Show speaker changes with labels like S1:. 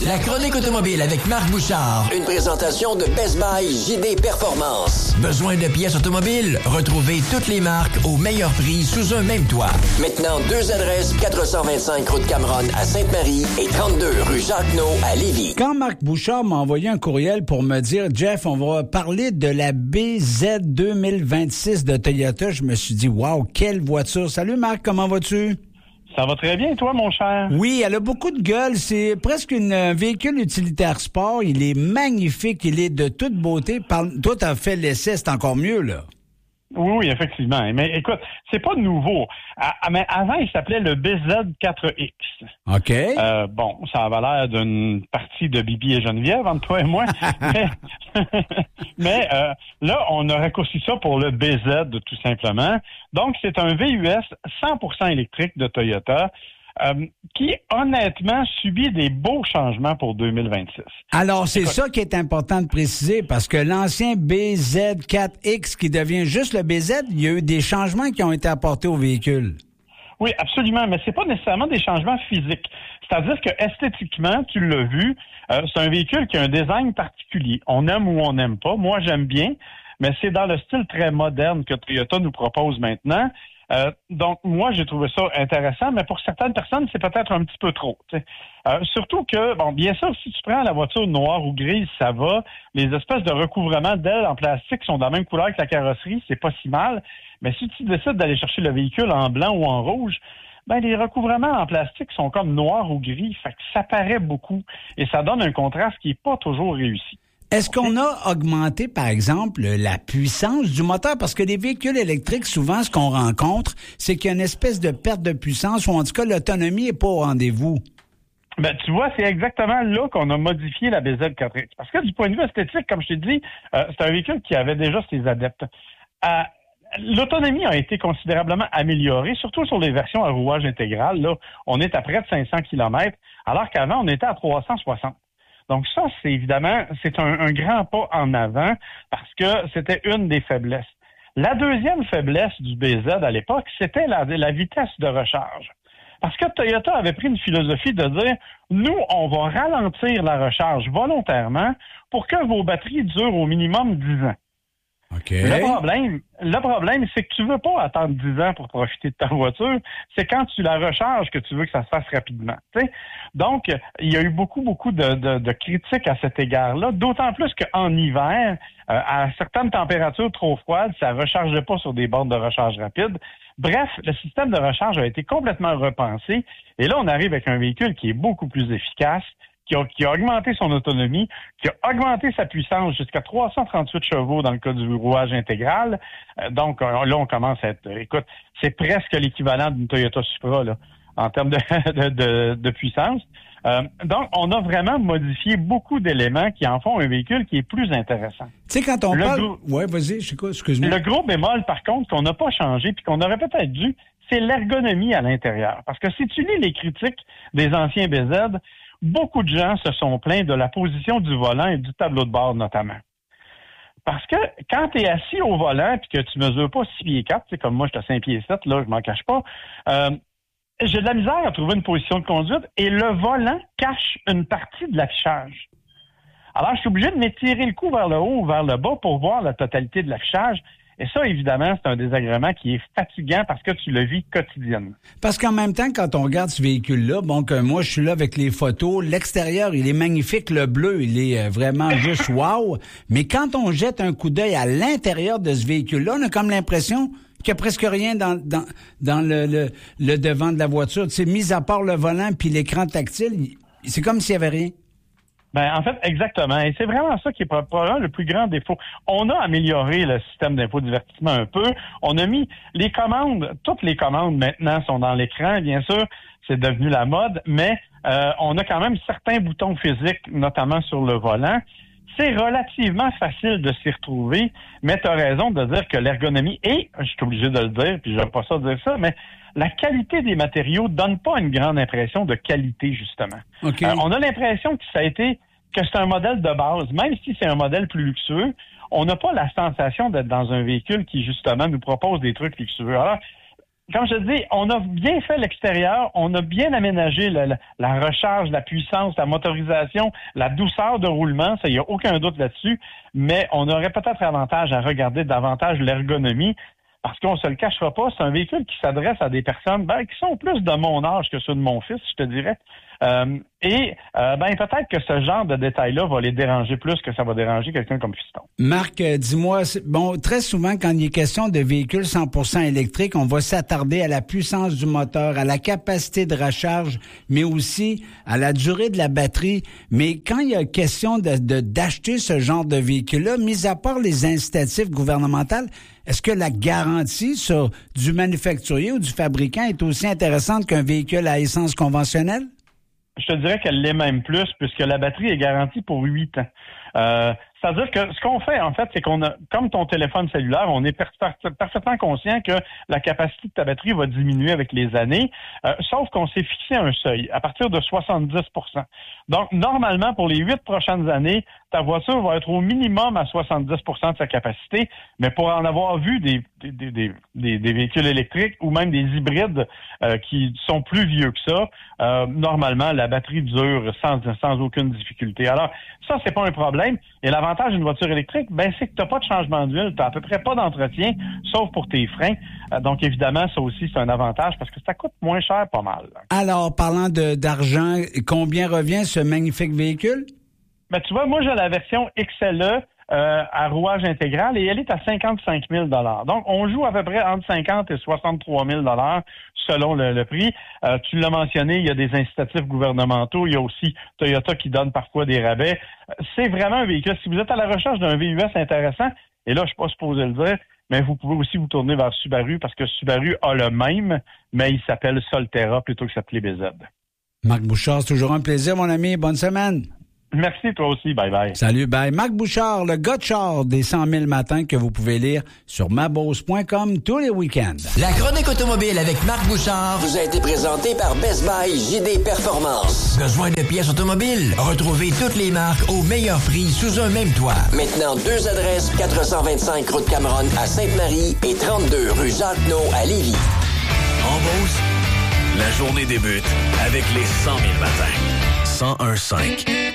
S1: La chronique automobile avec Marc Bouchard. Une présentation de Best Buy JD Performance. Besoin de pièces automobiles? Retrouvez toutes les marques au meilleur prix sous un même toit. Maintenant, 2 adresses, 425 route Cameron à Sainte-Marie et 32 rue Jacques-Naud à Lévis.
S2: Quand Marc Bouchard m'a envoyé un courriel pour me dire « Jeff, on va parler de la BZ 2026 de Toyota », je me suis dit « Wow, quelle voiture! » Salut Marc, comment vas-tu?
S3: Ça va très bien, toi, mon cher?
S2: Oui, elle a beaucoup de gueule. C'est presque un véhicule utilitaire sport. Il est magnifique. Il est de toute beauté. Toi, t'as fait l'essai, c'est encore mieux, là.
S3: Oui, effectivement. Mais écoute, c'est pas nouveau. Mais avant, il s'appelait le BZ4X.
S2: OK.
S3: Bon, ça avait l'air d'une partie de Bibi et Geneviève, entre toi et moi. mais là, on a raccourci ça pour le BZ, tout simplement. Donc, c'est un VUS 100% électrique de Toyota. Qui, honnêtement, subit des beaux changements pour 2026.
S2: Alors, c'est ça qui est important de préciser, parce que l'ancien BZ4X qui devient juste le BZ, il y a eu des changements qui ont été apportés au véhicule.
S3: Oui, absolument, mais c'est pas nécessairement des changements physiques. C'est-à-dire que esthétiquement, tu l'as vu, c'est un véhicule qui a un design particulier. On aime ou on n'aime pas. Moi, j'aime bien, mais c'est dans le style très moderne que Toyota nous propose maintenant. Donc, moi, j'ai trouvé ça intéressant, mais pour certaines personnes, c'est peut-être un petit peu trop. Surtout que, bon, bien sûr, si tu prends la voiture noire ou grise, ça va. Les espèces de recouvrements d'ailes en plastique sont de la même couleur que la carrosserie, c'est pas si mal. Mais si tu décides d'aller chercher le véhicule en blanc ou en rouge, ben les recouvrements en plastique sont comme noirs ou gris, fait que ça paraît beaucoup et ça donne un contraste qui est pas toujours réussi.
S2: Est-ce qu'on a augmenté, par exemple, la puissance du moteur? Parce que les véhicules électriques, souvent, ce qu'on rencontre, c'est qu'il y a une espèce de perte de puissance ou en tout cas, l'autonomie n'est pas au rendez-vous.
S3: Ben, tu vois, c'est exactement là qu'on a modifié la BZ4X. Parce que du point de vue esthétique, comme je t'ai dit, c'est un véhicule qui avait déjà ses adeptes. L'autonomie a été considérablement améliorée, surtout sur les versions à rouage intégral. Là, on est à près de 500 km, alors qu'avant, on était à 360. Donc ça, c'est évidemment, c'est un grand pas en avant parce que c'était une des faiblesses. La deuxième faiblesse du BZ à l'époque, c'était la vitesse de recharge. Parce que Toyota avait pris une philosophie de dire, nous, on va ralentir la recharge volontairement pour que vos batteries durent au minimum 10 ans.
S2: Okay.
S3: Le problème, c'est que tu veux pas attendre 10 ans pour profiter de ta voiture. C'est quand tu la recharges que tu veux que ça se fasse rapidement. T'sais? Donc, il y a eu beaucoup de critiques à cet égard-là, d'autant plus qu'en hiver, à certaines températures trop froides, ça rechargeait pas sur des bornes de recharge rapide. Bref, le système de recharge a été complètement repensé. Et là, on arrive avec un véhicule qui est beaucoup plus efficace, qui a augmenté son autonomie, qui a augmenté sa puissance jusqu'à 338 chevaux dans le cas du rouage intégral. Donc, là, on commence à être... Écoute, c'est presque l'équivalent d'une Toyota Supra, là, en termes de puissance. Donc, on a vraiment modifié beaucoup d'éléments qui en font un véhicule qui est plus intéressant.
S2: Tu sais, quand on parle... Ouais, vas-y, excuse-moi.
S3: Le gros bémol, par contre, qu'on n'a pas changé puis qu'on aurait peut-être dû, c'est l'ergonomie à l'intérieur. Parce que si tu lis les critiques des anciens BZ, beaucoup de gens se sont plaints de la position du volant et du tableau de bord, notamment. Parce que quand tu es assis au volant et que tu mesures pas 6 pieds 4, c'est comme moi, je suis à 5 pieds 7, là, je m'en cache pas, j'ai de la misère à trouver une position de conduite et le volant cache une partie de l'affichage. Alors, je suis obligé de m'étirer le cou vers le haut ou vers le bas pour voir la totalité de l'affichage. Et ça, évidemment, c'est un désagrément qui est fatigant parce que tu le vis quotidiennement.
S2: Parce qu'en même temps, quand on regarde ce véhicule-là, bon, que moi, je suis là avec les photos, l'extérieur, il est magnifique, le bleu, il est vraiment juste wow. Mais quand on jette un coup d'œil à l'intérieur de ce véhicule-là, on a comme l'impression qu'il n'y a presque rien dans le devant de la voiture. Tu sais, mis à part le volant puis l'écran tactile, c'est comme s'il n'y avait rien.
S3: Ben, en fait, exactement. Et c'est vraiment ça qui est probablement le plus grand défaut. On a amélioré le système d'infodivertissement un peu. On a mis les commandes, toutes les commandes maintenant sont dans l'écran, bien sûr. C'est devenu la mode, mais on a quand même certains boutons physiques, notamment sur le volant. C'est relativement facile de s'y retrouver, mais tu as raison de dire que l'ergonomie, et je suis obligé de le dire, puis j'aime pas ça dire ça, mais la qualité des matériaux donne pas une grande impression de qualité, justement.
S2: Okay.
S3: On a l'impression que c'est un modèle de base. Même si c'est un modèle plus luxueux, on n'a pas la sensation d'être dans un véhicule qui, justement, nous propose des trucs luxueux. Alors, comme je te dis, on a bien fait l'extérieur, on a bien aménagé la recharge, la puissance, la motorisation, la douceur de roulement, ça, il n'y a aucun doute là-dessus, mais on aurait peut-être avantage à regarder davantage l'ergonomie, parce qu'on se le cachera pas, c'est un véhicule qui s'adresse à des personnes qui sont plus de mon âge que ceux de mon fils, je te dirais. Peut-être que ce genre de détails-là va les déranger plus que ça va déranger quelqu'un comme Fiston.
S2: Marc, dis-moi, très souvent, quand il est question de véhicules 100% électriques, on va s'attarder à la puissance du moteur, à la capacité de recharge, mais aussi à la durée de la batterie. Mais quand il y a question d'acheter ce genre de véhicule-là, mis à part les incitatifs gouvernementaux, est-ce que la garantie du manufacturier ou du fabricant est aussi intéressante qu'un véhicule à essence conventionnelle?
S3: Je te dirais qu'elle l'est même plus, puisque la batterie est garantie pour 8 ans. C'est-à-dire que ce qu'on fait, en fait, c'est qu'on a, comme ton téléphone cellulaire, on est parfaitement conscient que la capacité de ta batterie va diminuer avec les années, sauf qu'on s'est fixé un seuil à partir de 70%. Donc, normalement, pour les 8 prochaines années, ta voiture va être au minimum à 70% de sa capacité, mais pour en avoir vu des véhicules électriques ou même des hybrides qui sont plus vieux que ça, normalement, la batterie dure sans aucune difficulté. Alors, ça, c'est pas un problème. Et l'avantage d'une voiture électrique, c'est que tu n'as pas de changement d'huile, tu n'as à peu près pas d'entretien, sauf pour tes freins. Donc, évidemment, ça aussi, c'est un avantage parce que ça coûte moins cher pas mal.
S2: Alors, parlant d'argent, combien revient ce magnifique véhicule?
S3: Tu vois, moi, j'ai la version XLE à rouage intégral et elle est à 55 000 $. Donc, on joue à peu près entre 50 et 63 000 $ selon le prix. Tu l'as mentionné, il y a des incitatifs gouvernementaux. Il y a aussi Toyota qui donne parfois des rabais. C'est vraiment un véhicule. Si vous êtes à la recherche d'un VUS intéressant, et là, je ne suis pas supposé le dire, mais vous pouvez aussi vous tourner vers Subaru parce que Subaru a le même, mais il s'appelle Solterra plutôt que s'appeler BZ.
S2: Marc Bouchard, c'est toujours un plaisir, mon ami. Bonne semaine.
S3: Merci, toi aussi. Bye-bye.
S2: Salut, bye. Marc Bouchard, le gars de char des 100 000 matins que vous pouvez lire sur mabose.com tous les week-ends.
S1: La chronique automobile avec Marc Bouchard vous a été présentée par Best Buy JD Performance. Besoin de pièces automobiles? Retrouvez toutes les marques au meilleur prix sous un même toit. Maintenant, 2 adresses, 425 route Cameron à Sainte-Marie et 32 rue Jacques-No à Lévis.
S4: En Beauce, la journée débute avec les 100 000 matins. 101.5